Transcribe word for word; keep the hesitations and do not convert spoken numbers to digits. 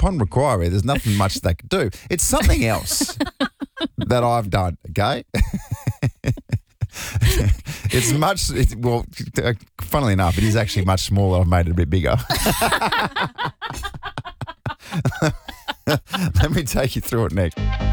upon requiry, there's nothing much they could do. It's something else that I've done, okay? It's much, it's, well, funnily enough, it is actually much smaller. I've made it a bit bigger. Let me take you through it next.